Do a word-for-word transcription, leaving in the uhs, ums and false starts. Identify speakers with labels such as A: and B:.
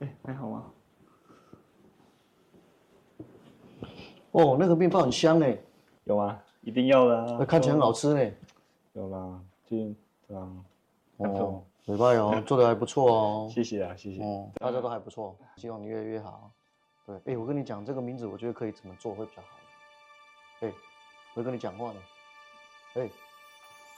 A: 哎，还好吗？
B: 哦，那个面包很香哎。
A: 有吗？一定要的啊！
B: 看起来很好吃呢。
A: 有啦，就对啊。
B: 哦，礼拜哦，做的还不错哦。
A: 谢谢啊，谢谢。
B: 哦，大家都还不错，希望你越来越好。对，哎，我跟你讲，这个名字我觉得可以怎么做会比较好。哎，我会跟你讲话呢。哎。